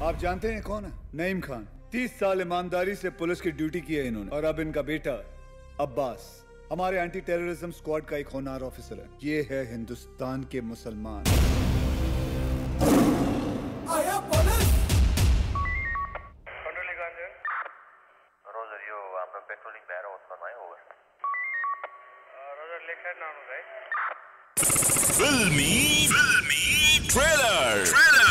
आप जानते हैं कौन है? नईम खान। 30 साल ईमानदारी से पुलिस की ड्यूटी की है इन्होंने, और अब इनका बेटा अब्बास हमारे एंटी टेररिज्म स्क्वाड का एक होनहार ऑफिसर है। ये है हिंदुस्तान के मुसलमान। फिल्मी ट्रेलर।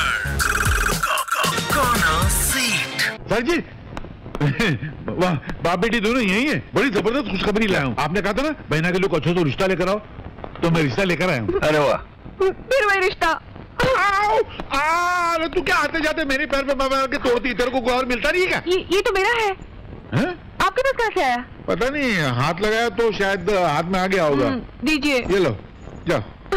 सर जी वाह, बाप बेटी दोनों यही है। बड़ी जबरदस्त खुशखबरी लाया हूँ। आपने कहा था ना बहना के लोग अच्छे तो रिश्ता लेकर आओ, तो मैं रिश्ता लेकर आया हूँ। अरे वाह, फिर वही रिश्ता। अरे तू क्या आते जाते मेरे पैर पे मार के तोड़ती? तेरे को कोई और मिलता नहीं क्या? ये तो मेरा है। आपके पास कहाँ से आया? पता नहीं, हाथ लगाया तो शायद हाथ में आ गया होगा। दीजिए। ये लो, जाओ।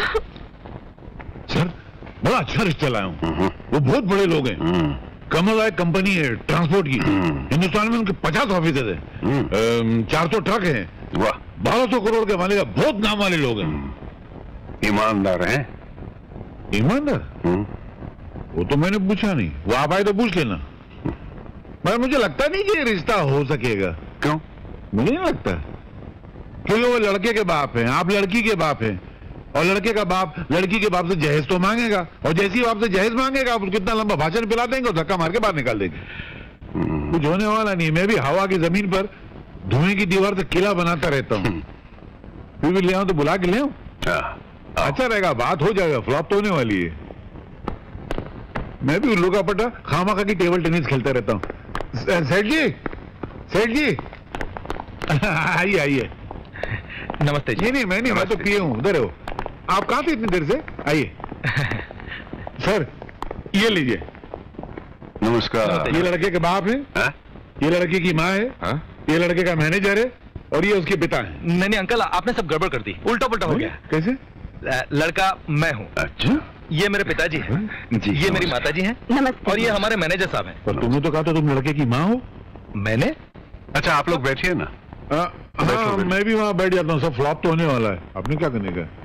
सर बड़ा अच्छा रिश्ता लाया हूँ। वो बहुत बड़े लोग हैं। कमल आय कंपनी है ट्रांसपोर्ट की। हिंदुस्तान में उनके 50 ऑफिसर है, 400 ट्रक है। वाह, 1200 करोड़ के मालिक, बहुत नाम वाले लोग हैं। ईमानदार हैं? ईमानदार? वो तो मैंने पूछा नहीं, वो आप आए तो पूछ लेना। मगर मुझे लगता नहीं कि ये रिश्ता हो सकेगा। क्यों? मुझे नहीं लगता, क्योंकि वो लड़के के बाप हैं, आप लड़की के बाप हैं, और लड़के का बाप लड़की के बाप से जहेज तो मांगेगा, और जैसे ही बाप से जहेज मांगेगा आप उसको इतना लंबा भाषण पिला देंगे और धक्का मार के बाहर निकाल देंगे। कुछ होने वाला नहीं। मैं भी हवा की जमीन पर धुएं की दीवार से किला बनाता रहता हूँ। फिर भी ले आऊं तो बुला के ले आऊं? अच्छा रहेगा, बात हो जाएगा। फ्लॉप तो होने वाली है। मैं भी उल्लू का पट्टा खामा की टेबल टेनिस खेलता रहता हूँ। सेठ जी, सेठ जी आइए आइए। नमस्ते जी। नहीं मैं नहीं, मैं तो पिए हूँ। उधर हो आप? कहाँ थे इतनी देर से? आइए। सर ये लीजिए। नमस्कार। ये लड़के के बाप है, ये लड़के की माँ है, ये लड़के का मैनेजर है, और ये उसके पिता है। नहीं अंकल, आपने सब गड़बड़ कर दी, उल्टा पुल्टा हो गया। कैसे? लड़का मैं हूँ। अच्छा, ये मेरे पिताजी हैं। जी, ये मेरी माताजी हैं। नमस्ते। और ये हमारे मैनेजर साहब हैं। पर तुमने तो कहा था तुम लड़के की माँ हो। मैंने? अच्छा आप लोग बैठिए ना। हाँ, मैं भी वहाँ बैठ जाता हूँ। सब फ्लॉप तो होने वाला है। आपने क्या करने का?